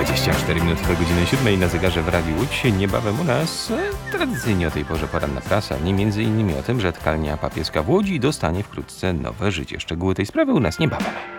24 minuty do godziny 7 na zegarze w Radiu Łódź. Niebawem u nas tradycyjnie o tej porze poranna prasa, nie między innymi o tym, że tkalnia papieska w Łodzi dostanie wkrótce nowe życie. Szczegóły tej sprawy u nas niebawem.